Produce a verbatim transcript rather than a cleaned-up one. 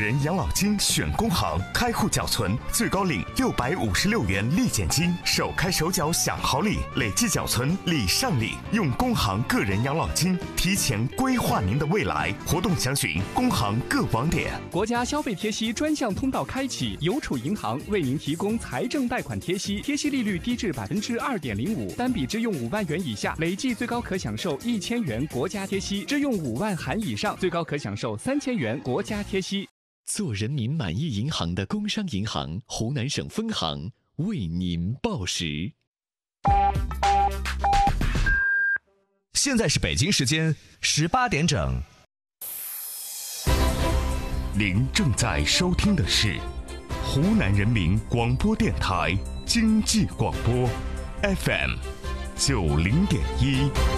人养老金选工行，开户缴存最高领六百五十六元立减金，手开手缴享好礼，累计缴存礼上礼。用工行个人养老金提前规划您的未来。活动详询工行各网点。 国家消费贴息专项通道开启，邮储银行为您提供财政贷款贴息，贴息利率低至百分之二点零五，单笔支用五万元以下，累计最高可享受一千元国家贴息；支用五万含以上，最高可享受三千元国家贴息。 做人民满意银行的工商银行湖南省分行为您报时。 现在是北京时间十八点整。 您正在收听的是湖南人民广播电台经济广播 F M 九零点一。